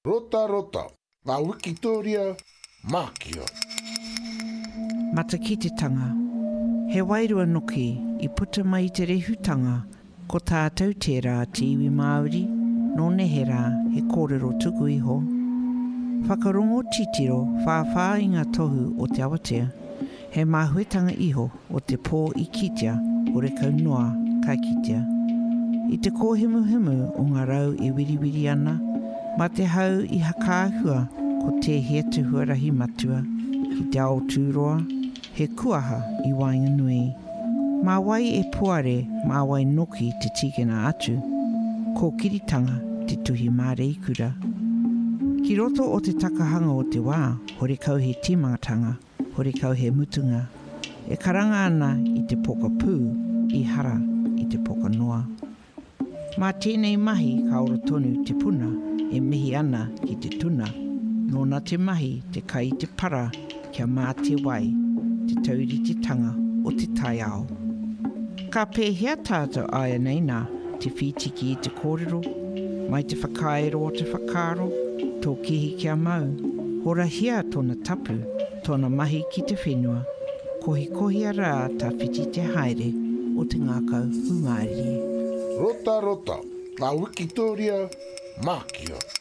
Rota rota, ngā Wikitoria, Mākia. Mata ki te tanga. He wairua noki I puta mai te rehutanga ko tātou tērā te iwi Māori, nō nehera he kōrero tuku iho. Whakarongo titiro whāwhā I ngā tohu o te awatea, he māhuetanga iho o te pō I kitea o re kaunua kai kitea. I te kōhimuhimu o ngā rau e wiriwiri ana, ma te hau I hakaahua ko te hea tuhuarahi matua, ki te Aotearoa, he kuaha I Wainganui. Mā wai e puare, mā wai noki te tikena atu, ko kiritanga te tuhi māreikura. Ki roto o te takahanga o te wā, hore kau he timangatanga, hore kau he mutunga. E karanga ana I te poka pū, I hara I te poka noa. Mā tēnei mahi ka ora tonu te puna, e mihi ana ki te tuna. Nōna te mahi te kai te para, kia mā te wai, te tauri te tanga o te tai ao. Ka pēhea tātou aia nei nā, te whitiki I te kōrero, mai te whakaero o te whakaro, tō kihi kia mau, hora hia tōna tapu, tōna mahi ki te whenua, kohi ara tā whiti te haere o te ngākau hungairi. Rota rota, ngā Wikitoria, Mākia.